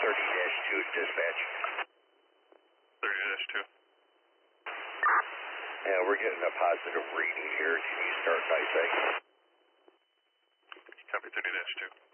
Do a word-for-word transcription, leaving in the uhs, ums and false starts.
thirty dash two dispatch. thirty dash two. Yeah, we're getting a positive reading here. Can you start by saying? Copy thirty dash two.